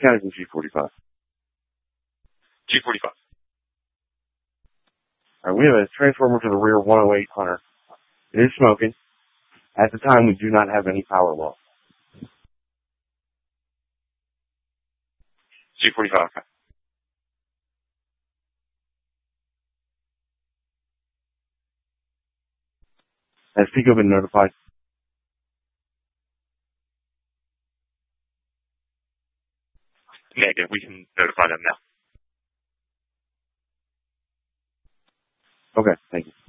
County from G45. G45. Alright, we have a transformer to the rear 108 Hunter. It is smoking. At the time, we do not have any power loss. G45. Has Pico been notified? Negative. We can notify them now. Okay, thank you.